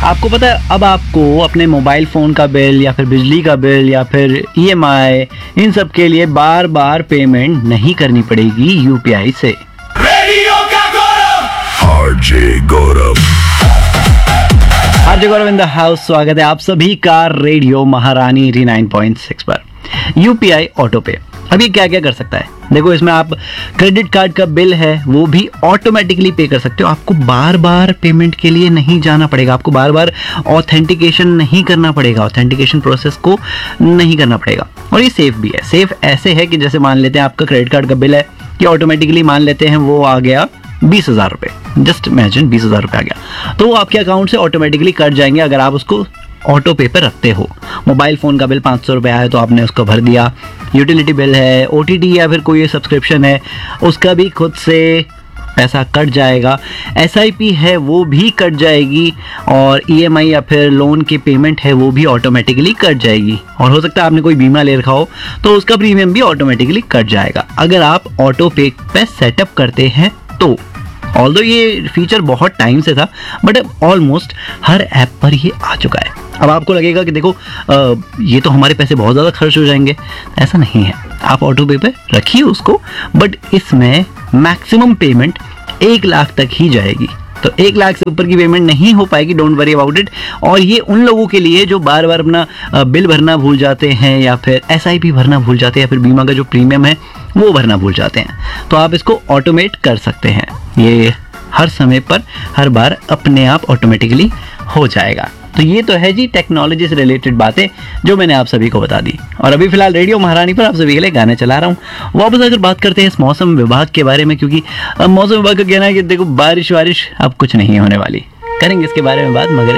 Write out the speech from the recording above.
आपको पता है अब आपको अपने मोबाइल फ़ोन का बिल या फिर बिजली का बिल या फिर ईएमआई इन सब के लिए बार बार पेमेंट नहीं करनी पड़ेगी यूपीआई से। रेडियो का गौरव RJ Gaurav RJ Gaurav in the house. स्वागत है आप सभी का रेडियो महारानी 89.6 पर। यूपीआई ऑटो पे अब ये क्या क्या कर सकता है? देखो, इसमें आप क्रेडिट कार्ड का बिल है वो भी ऑटोमेटिकली पे कर सकते हो। आपको बार बार पेमेंट के लिए नहीं जाना पड़ेगा, आपको बार बार ऑथेंटिकेशन नहीं करना पड़ेगा, ऑथेंटिकेशन प्रोसेस को नहीं करना पड़ेगा। और ये सेफ भी है। सेफ ऐसे है कि जैसे मान लेते हैं आपका क्रेडिट कार्ड का बिल है, ये ऑटोमेटिकली मान लेते हैं वो आ गया 20,000 रुपये। जस्ट इमेजिन 20,000 रुपये आ गया, तो वो आपके अकाउंट से ऑटोमेटिकली कट जाएंगे अगर आप उसको ऑटो पे पर रखते हो। मोबाइल फ़ोन का बिल 500 रुपये आया तो आपने उसको भर दिया। यूटिलिटी बिल है, ओटीटी या फिर कोई सब्सक्रिप्शन है, उसका भी खुद से पैसा कट जाएगा। एसआईपी है वो भी कट जाएगी, और ईएमआई या फिर लोन की पेमेंट है वो भी ऑटोमेटिकली कट जाएगी। और हो सकता है आपने कोई बीमा ले रखा हो तो उसका प्रीमियम भी ऑटोमेटिकली कट जाएगा अगर आप ऑटो पे पे सेटअप करते हैं तो। ऑल्दो ये फीचर बहुत टाइम से था, बट अब ऑलमोस्ट हर ऐप पर ये आ चुका है। अब आपको लगेगा कि देखो ये तो हमारे पैसे बहुत ज़्यादा खर्च हो जाएंगे। ऐसा नहीं है, आप ऑटो पे रखिए उसको, बट इसमें मैक्सिमम पेमेंट 1 लाख तक ही जाएगी। तो 1 लाख से ऊपर की पेमेंट नहीं हो पाएगी, डोंट वरी अबाउट इट। और ये उन लोगों के लिए जो बार बार अपना बिल भरना भूल जाते हैं या फिर एसआईपी भरना भूल जाते हैं या फिर बीमा का जो प्रीमियम है वो भरना भूल जाते हैं, तो आप इसको ऑटोमेट कर सकते हैं। ये हर समय पर हर बार अपने आप ऑटोमेटिकली हो जाएगा। तो ये तो है जी टेक्नोलॉजी से रिलेटेड बातें जो मैंने आप सभी को बता दी। और अभी फिलहाल रेडियो महारानी पर आप सभी के लिए गाने चला रहा हूँ। वापस अगर बात करते हैं इस मौसम विभाग के बारे में, क्योंकि मौसम विभाग का कहना है कि देखो बारिश वारिश अब कुछ नहीं होने वाली। करेंगे इसके बारे में बात, मगर